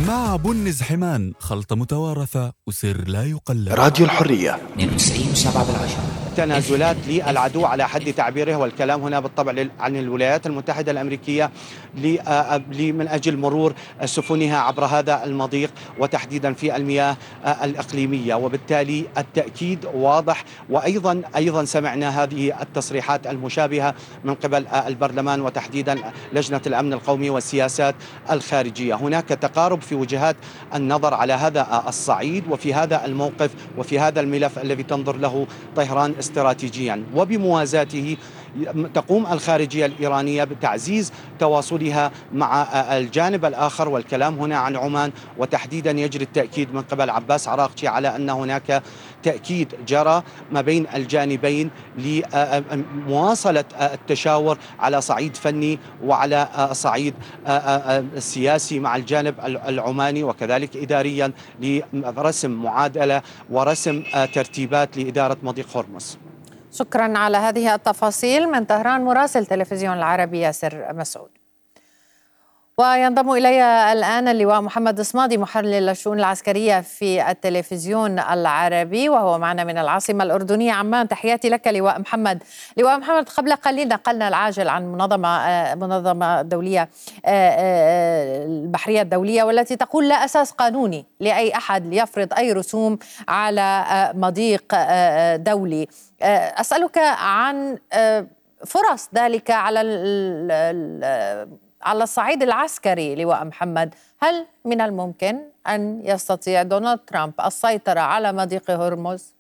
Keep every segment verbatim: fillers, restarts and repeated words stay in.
مع بنز حمان، خلطة متوارثة وسر لا يقلد. راديو الحرية اثنين وتسعين وسبعة بالعشرة. تنازلات للعدو على حد تعبيره، والكلام هنا بالطبع عن الولايات المتحدة الأمريكية من أجل مرور سفنها عبر هذا المضيق وتحديدا في المياه الإقليمية، وبالتالي التأكيد واضح. وأيضا أيضا سمعنا هذه التصريحات المشابهة من قبل البرلمان وتحديدا لجنة الأمن القومي والسياسات الخارجية. هناك تقارب في وجهات النظر على هذا الصعيد وفي هذا الموقف وفي هذا الملف الذي تنظر له طهران استراتيجيا، وبموازاته تقوم الخارجية الإيرانية بتعزيز تواصلها مع الجانب الآخر، والكلام هنا عن عمان، وتحديدا يجري التأكيد من قبل عباس عراقجي على أن هناك تأكيد جرى ما بين الجانبين لمواصلة التشاور على صعيد فني وعلى صعيد سياسي مع الجانب العماني، وكذلك إداريا لرسم معادلة ورسم ترتيبات لإدارة مضيق هرمز. شكرا على هذه التفاصيل من طهران مراسل تلفزيون العربي ياسر مسعود. وينضم إلي الآن اللواء محمد الصمادي محلل الشؤون العسكرية في التلفزيون العربي وهو معنا من العاصمة الأردنية عمان. تحياتي لك لواء محمد. لواء محمد، قبل قليل نقلنا العاجل عن منظمة منظمة دولية البحرية الدولية والتي تقول لا أساس قانوني لأي أحد ليفرض أي رسوم على مضيق دولي. أسألك عن فرص ذلك على على الصعيد العسكري لواء محمد. هل من الممكن أن يستطيع دونالد ترامب السيطرة على مضيق هرمز؟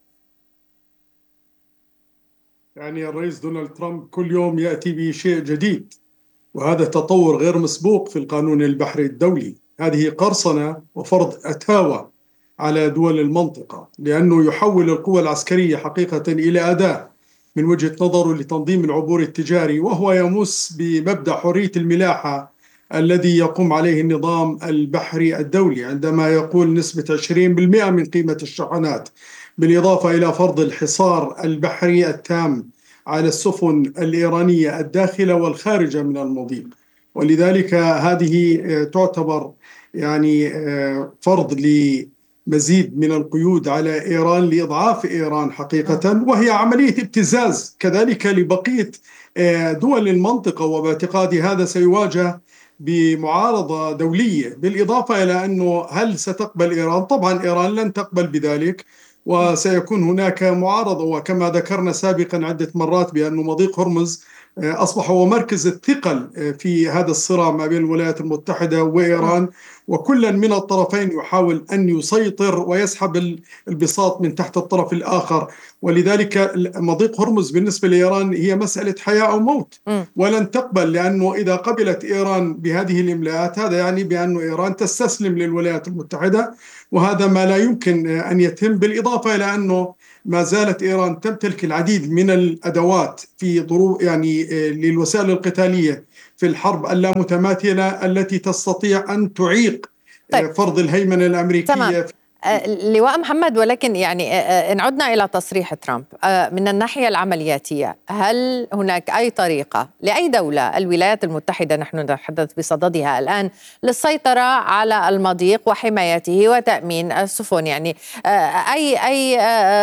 يعني الرئيس دونالد ترامب كل يوم يأتي بشيء جديد، وهذا تطور غير مسبوق في القانون البحري الدولي. هذه قرصنة وفرض أتاوة على دول المنطقة، لأنه يحول القوى العسكرية حقيقة إلى أداة من وجهة نظره لتنظيم العبور التجاري، وهو يمس بمبدأ حرية الملاحة الذي يقوم عليه النظام البحري الدولي، عندما يقول نسبة عشرين بالمئة من قيمة الشحنات، بالإضافة إلى فرض الحصار البحري التام على السفن الإيرانية الداخلة والخارجة من المضيق. ولذلك هذه تعتبر يعني فرض ل مزيد من القيود على إيران لإضعاف إيران حقيقة، وهي عملية ابتزاز كذلك لبقية دول المنطقة، وباعتقادي هذا سيواجه بمعارضة دولية. بالإضافة إلى أنه هل ستقبل إيران؟ طبعا إيران لن تقبل بذلك، وسيكون هناك معارضة. وكما ذكرنا سابقا عدة مرات بأن مضيق هرمز أصبح هو مركز الثقل في هذا الصراع ما بين الولايات المتحدة وإيران، وكل من الطرفين يحاول أن يسيطر ويسحب البساط من تحت الطرف الآخر. ولذلك مضيق هرمز بالنسبة لإيران هي مسألة حياة أو موت، ولن تقبل، لأنه إذا قبلت إيران بهذه الإملاءات هذا يعني بأن إيران تستسلم للولايات المتحدة، وهذا ما لا يمكن أن يتم. بالإضافة إلى أنه ما زالت إيران تمتلك العديد من الأدوات في ظروف يعني للوسائل القتالية في الحرب اللامتماثلة التي تستطيع أن تعيق طيب. فرض الهيمنة الأمريكية. تمام. لواء محمد، ولكن يعني إن عدنا إلى تصريح ترامب من الناحية العملياتية، هل هناك أي طريقة لأي دولة، الولايات المتحدة نحن نتحدث بصددها الآن، للسيطرة على المضيق وحمايته وتأمين السفن؟ يعني أي أي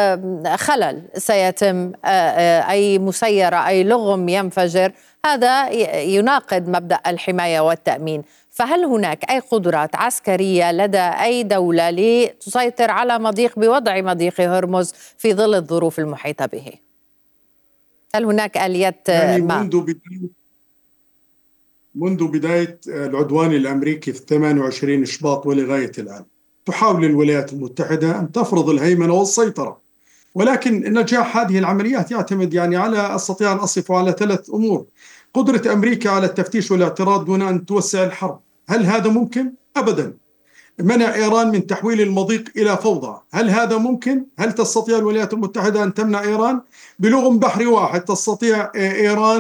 خلل سيتم، أي مسيرة، أي لغم ينفجر، هذا يناقض مبدأ الحماية والتأمين. فهل هناك أي قدرات عسكرية لدى أي دولة لتسيطر على مضيق بوضع مضيق هرمز في ظل الظروف المحيطة به؟ هل هناك آليات يعني ما؟ منذ بداية منذ بداية العدوان الأمريكي في ثمانية وعشرين شباط ولغاية الآن تحاول الولايات المتحدة أن تفرض الهيمنة والسيطرة، ولكن نجاح هذه العمليات يعتمد يعني على أستطيع أن أصفه على ثلاث أمور: قدرة أمريكا على التفتيش والاعتراض دون أن توسع الحرب. هل هذا ممكن؟ أبدا. منع إيران من تحويل المضيق إلى فوضى. هل هذا ممكن؟ هل تستطيع الولايات المتحدة أن تمنع إيران؟ بلغم بحري واحد تستطيع إيران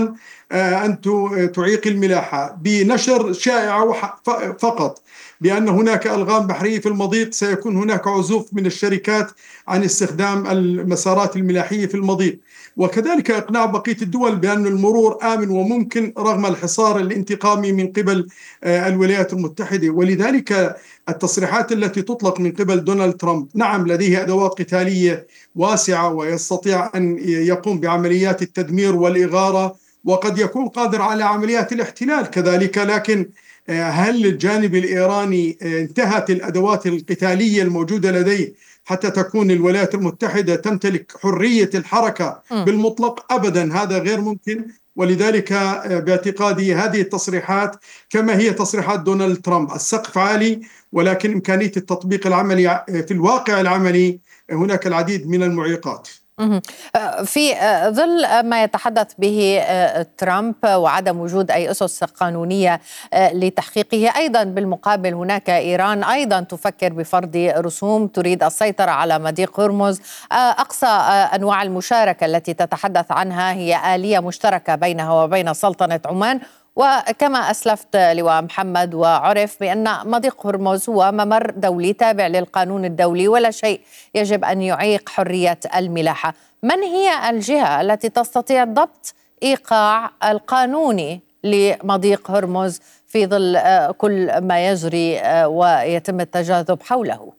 أن تعيق الملاحة بنشر شائعة فقط بأن هناك ألغام بحرية في المضيق، سيكون هناك عزوف من الشركات عن استخدام المسارات الملاحية في المضيق، وكذلك إقناع بقية الدول بأن المرور آمن وممكن رغم الحصار الانتقامي من قبل الولايات المتحدة. ولذلك التصريحات التي تطلق من قبل دونالد ترامب، نعم لديه أدوات قتالية واسعة ويستطيع أن يقوم بعمليات التدمير والإغارة، وقد يكون قادر على عمليات الاحتلال كذلك، لكن هل الجانب الإيراني انتهت الأدوات القتالية الموجودة لديه حتى تكون الولايات المتحدة تمتلك حرية الحركة بالمطلق؟ أبدا، هذا غير ممكن. ولذلك باعتقادي هذه التصريحات كما هي تصريحات دونالد ترامب، السقف عالي ولكن إمكانية التطبيق العملي في الواقع العملي هناك العديد من المعيقات. في ظل ما يتحدث به ترامب وعدم وجود أي أسس قانونية لتحقيقه، أيضا بالمقابل هناك إيران أيضا تفكر بفرض رسوم، تريد السيطرة على مضيق هرمز. أقصى أنواع المشاركة التي تتحدث عنها هي آلية مشتركة بينها وبين سلطنة عمان، وكما أسلفت لواء محمد وعرف بأن مضيق هرمز هو ممر دولي تابع للقانون الدولي ولا شيء يجب أن يعيق حرية الملاحة. من هي الجهة التي تستطيع ضبط إيقاع القانوني لمضيق هرمز في ظل كل ما يجري ويتم التجاذب حوله؟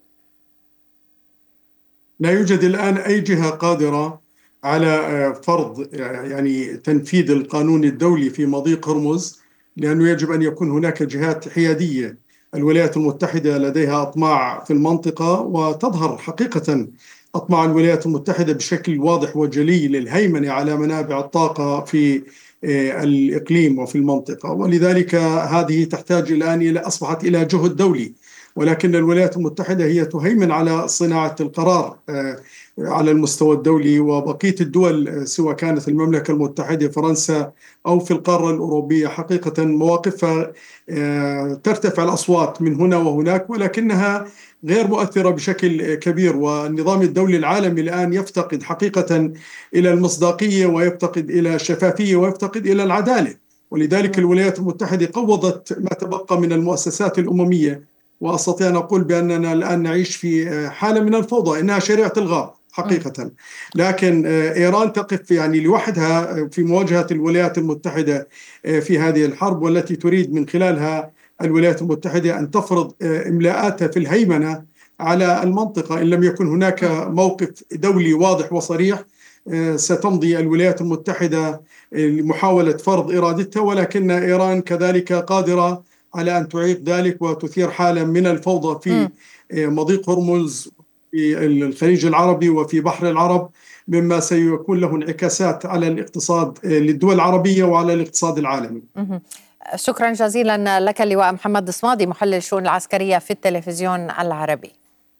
لا يوجد الآن أي جهة قادرة على فرض يعني تنفيذ القانون الدولي في مضيق هرمز، لأنه يجب أن يكون هناك جهات حيادية. الولايات المتحدة لديها أطماع في المنطقة، وتظهر حقيقة أطماع الولايات المتحدة بشكل واضح وجلي للهيمنة على منابع الطاقة في الإقليم وفي المنطقة، ولذلك هذه تحتاج الآن إلى أصبحت إلى جهد دولي. ولكن الولايات المتحدة هي تهيمن على صناعة القرار على المستوى الدولي، وبقية الدول سواء كانت المملكة المتحدة، فرنسا، أو في القارة الأوروبية حقيقة مواقفها ترتفع الأصوات من هنا وهناك، ولكنها غير مؤثرة بشكل كبير. والنظام الدولي العالمي الآن يفتقد حقيقة إلى المصداقية، ويفتقد إلى الشفافية، ويفتقد إلى العدالة. ولذلك الولايات المتحدة قوضت ما تبقى من المؤسسات الأممية، وأستطيع أن أقول بأننا الآن نعيش في حالة من الفوضى، إنها شريعة الغاب حقيقة. لكن إيران تقف يعني لوحدها في مواجهة الولايات المتحدة في هذه الحرب، والتي تريد من خلالها الولايات المتحدة أن تفرض إملاءاتها في الهيمنة على المنطقة. إن لم يكن هناك موقف دولي واضح وصريح ستمضي الولايات المتحدة لمحاولة فرض إرادتها، ولكن إيران كذلك قادرة على أن تعيق ذلك وتثير حالة من الفوضى في مضيق هرمز، في الخليج العربي وفي بحر العرب، مما سيكون له انعكاسات على الاقتصاد للدول العربية وعلى الاقتصاد العالمي. شكرا جزيلا لك اللواء محمد الصمادي، محلل الشؤون العسكرية في التلفزيون العربي.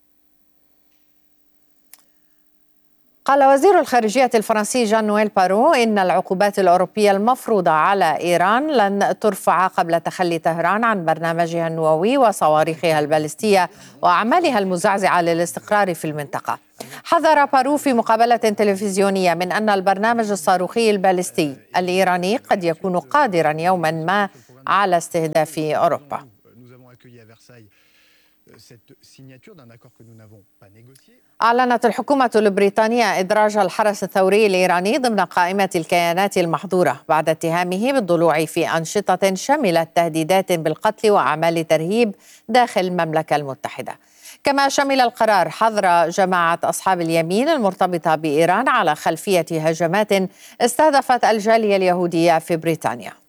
قال وزير الخارجية الفرنسي جان نويل بارو إن العقوبات الأوروبية المفروضة على إيران لن ترفع قبل تخلي طهران عن برنامجها النووي وصواريخها البالستية وأعمالها المزعزعة للاستقرار في المنطقة. حذر بارو في مقابلة تلفزيونية من أن البرنامج الصاروخي البالستي الإيراني قد يكون قادرا يوما ما على استهداف أوروبا. أعلنت الحكومة البريطانية إدراج الحرس الثوري الإيراني ضمن قائمة الكيانات المحظورة بعد اتهامه بالضلوع في أنشطة شملت تهديدات بالقتل وأعمال ترهيب داخل المملكة المتحدة. كما شمل القرار حظر جماعة أصحاب اليمين المرتبطة بإيران على خلفية هجمات استهدفت الجالية اليهودية في بريطانيا.